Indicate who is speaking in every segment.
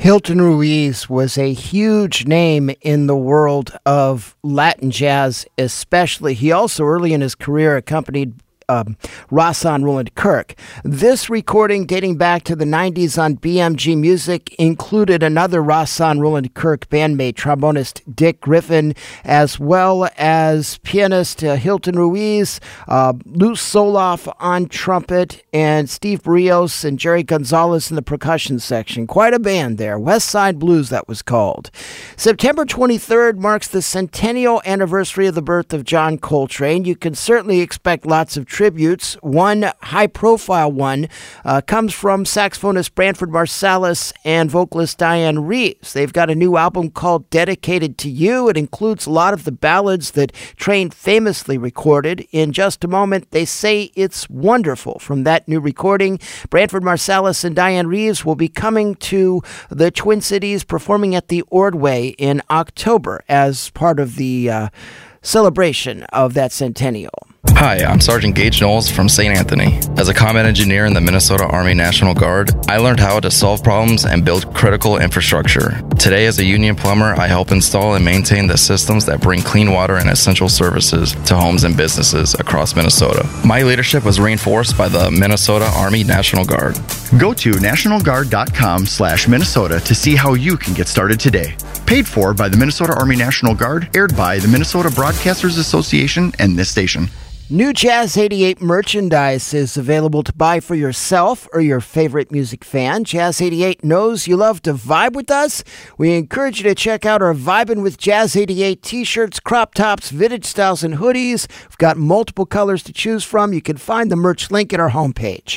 Speaker 1: Hilton Ruiz was a huge name in the world of Latin jazz, especially. He also, early in his career, accompanied Rahsaan Roland Kirk. This recording, dating back to the 90s on BMG Music, included another Rahsaan Roland Kirk bandmate, trombonist Dick Griffin, as well as pianist Hilton Ruiz, Lou Soloff on trumpet, and Steve Barrios and Jerry Gonzalez in the percussion section. Quite a band there. West Side Blues, that was called. September 23rd marks the centennial anniversary of the birth of John Coltrane. You can certainly expect lots of tributes. One high-profile one comes from saxophonist Branford Marsalis and vocalist Diane Reeves. They've got a new album called Dedicated to You. It includes a lot of the ballads that Train famously recorded. In just a moment, they say it's wonderful. From that new recording, Branford Marsalis and Diane Reeves will be coming to the Twin Cities, performing at the Ordway in October as part of the celebration of that centennial.
Speaker 2: Hi, I'm Sergeant Gage Knowles from St. Anthony. As a combat engineer in the Minnesota Army National Guard, I learned how to solve problems and build critical infrastructure. Today, as a union plumber, I help install and maintain the systems that bring clean water and essential services to homes and businesses across Minnesota. My leadership was reinforced by the Minnesota Army National Guard.
Speaker 3: Go to nationalguard.com/Minnesota to see how you can get started today. Paid for by the Minnesota Army National Guard, aired by the Minnesota Broadcasters Association and this station.
Speaker 1: New Jazz 88 merchandise is available to buy for yourself or your favorite music fan. Jazz 88 knows you love to vibe with us. We encourage you to check out our Vibin' with Jazz 88 t-shirts, crop tops, vintage styles, and hoodies. We've got multiple colors to choose from. You can find the merch link at our homepage,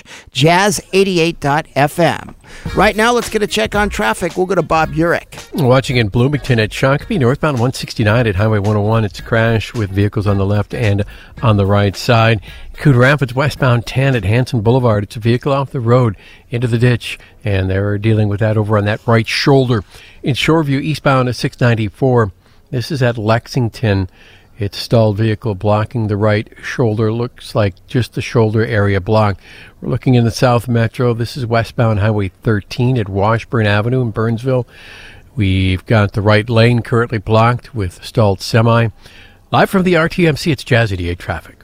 Speaker 1: jazz88.fm. Right now, let's get a check on traffic. We'll go to Bob Urich.
Speaker 4: Watching in Bloomington at Shakopee, northbound 169 at Highway 101. It's a crash with vehicles on the left and on the right side. Coon Rapids, westbound 10 at Hanson Boulevard. It's a vehicle off the road into the ditch, and they're dealing with that over on that right shoulder. In Shoreview, eastbound at 694. This is at Lexington. It's stalled vehicle blocking the right shoulder. Looks like just the shoulder area blocked. We're looking in the South Metro. This is westbound Highway 13 at Washburn Avenue in Burnsville. We've got the right lane currently blocked with stalled semi. Live from the RTMC, it's Jazz 88 traffic.